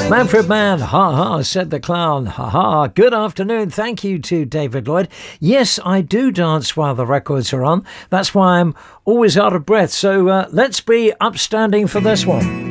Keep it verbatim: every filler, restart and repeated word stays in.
Manfred Mann, ha ha, said the clown, ha ha. Good afternoon, thank you to David Lloyd. Yes, I do dance while the records are on. That's why I'm always out of breath. So uh, let's be upstanding for this one.